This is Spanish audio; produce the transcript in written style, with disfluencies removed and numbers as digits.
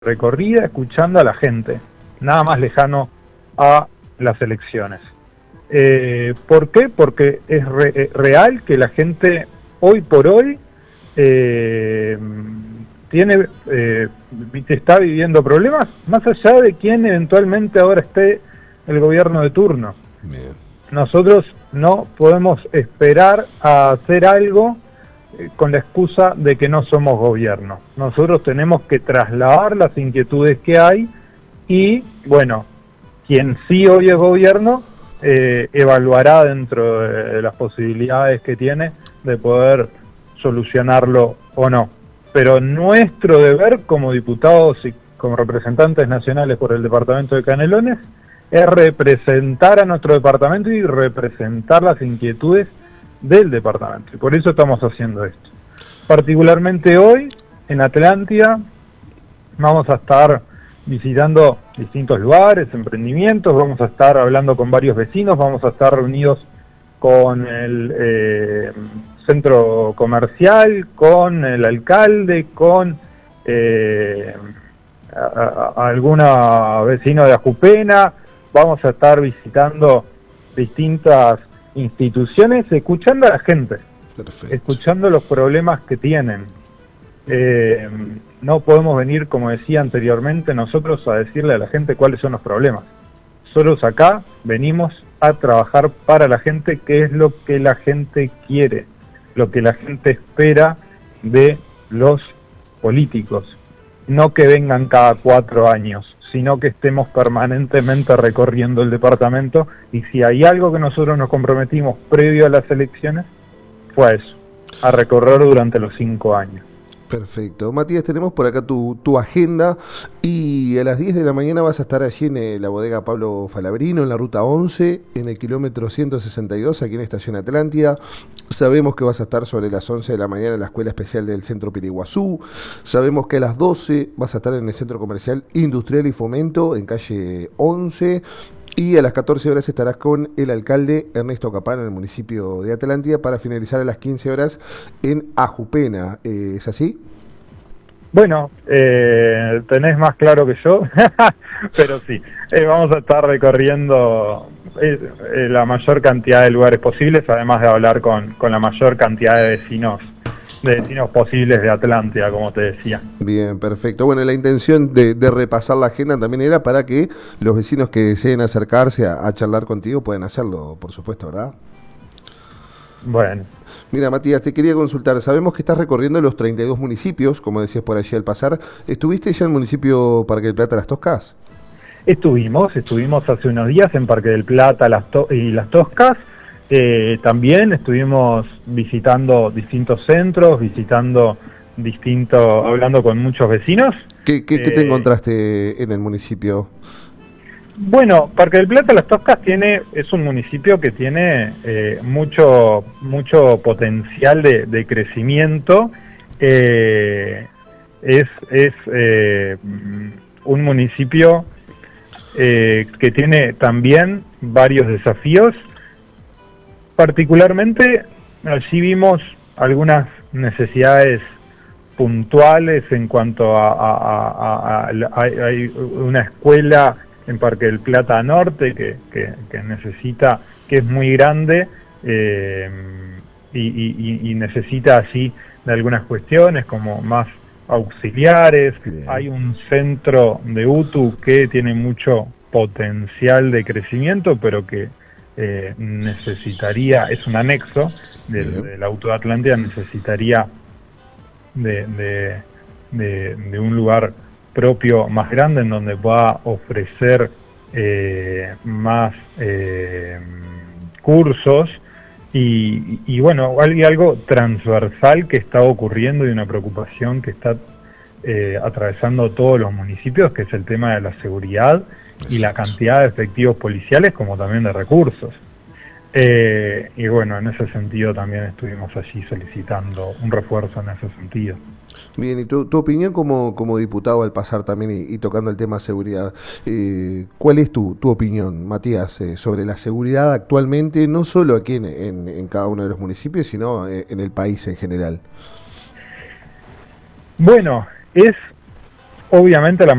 recorrida escuchando a la gente, nada más lejano a las elecciones. ¿Por qué? Porque es real que la gente hoy por hoy está viviendo problemas, más allá de quién eventualmente ahora esté el gobierno de turno. Bien. Nosotros no podemos esperar a hacer algo con la excusa de que no somos gobierno. Nosotros tenemos que trasladar las inquietudes que hay y, bueno, quien sí hoy es gobierno evaluará dentro de las posibilidades que tiene de poder solucionarlo o no. Pero nuestro deber como diputados y como representantes nacionales por el departamento de Canelones es representar a nuestro departamento y representar las inquietudes del departamento. Y por eso estamos haciendo esto. Particularmente hoy, en Atlántida, vamos a estar visitando distintos lugares, emprendimientos, vamos a estar hablando con varios vecinos, vamos a estar reunidos con el centro comercial, con el alcalde, con alguna vecino de Ajupena. Vamos a estar visitando distintas instituciones, escuchando a la gente, Perfecto. escuchando los problemas que tienen. No podemos venir, como decía anteriormente, nosotros a decirle a la gente cuáles son los problemas. Nosotros acá venimos a trabajar para la gente, que es lo que la gente quiere, lo que la gente espera de los políticos. No que vengan cada 4 años, sino que estemos permanentemente recorriendo el departamento, y si hay algo que nosotros nos comprometimos previo a las elecciones, fue a eso, a recorrer durante los 5 años. Perfecto. Matías, tenemos por acá tu agenda y a las 10 de la mañana vas a estar allí en la bodega Pablo Falabrino, en la ruta 11, en el kilómetro 162, aquí en Estación Atlántida. Sabemos que vas a estar sobre las 11 de la mañana en la Escuela Especial del Centro Piriguazú. Sabemos que a las 12 vas a estar en el Centro Comercial Industrial y Fomento, en calle 11. Y a las 14 horas estarás con el alcalde Ernesto Capán en el municipio de Atlántida para finalizar a las 15 horas en Ajupena. ¿Es así? Bueno, tenés más claro que yo, pero sí, vamos a estar recorriendo la mayor cantidad de lugares posibles, además de hablar con la mayor cantidad de vecinos posibles de Atlántida, como te decía. Bien, perfecto. Bueno, la intención de repasar la agenda también era para que los vecinos que deseen acercarse a charlar contigo puedan hacerlo, por supuesto, ¿verdad? Bueno. Mira, Matías, te quería consultar. Sabemos que estás recorriendo los 32 municipios, como decías por allí al pasar. ¿Estuviste ya en el municipio Parque del Plata, Las Toscas? Estuvimos hace unos días en Parque del Plata y Las Toscas. También estuvimos visitando distintos centros, hablando con muchos vecinos. ¿Qué te encontraste en el municipio? Bueno, Parque del Plata, Las Toscas es un municipio que tiene mucho potencial de crecimiento. Es un municipio que tiene también varios desafíos. Particularmente, allí vimos algunas necesidades puntuales en cuanto hay una escuela en Parque del Plata Norte que necesita, que es muy grande y necesita allí de algunas cuestiones como más auxiliares. Bien. Hay un centro de UTU que tiene mucho potencial de crecimiento, pero que necesitaría, es un anexo del Auto de Atlántida, necesitaría de un lugar propio más grande en donde pueda ofrecer más cursos y bueno, algo transversal que está ocurriendo y una preocupación que está atravesando todos los municipios, que es el tema de la seguridad y la cantidad de efectivos policiales como también de recursos. Y bueno, en ese sentido también estuvimos allí solicitando un refuerzo en ese sentido. Bien, y tu opinión como diputado al pasar también y tocando el tema seguridad, ¿cuál es tu opinión, Matías, sobre la seguridad actualmente, no solo aquí en cada uno de los municipios, sino en el país en general? Bueno, es obviamente la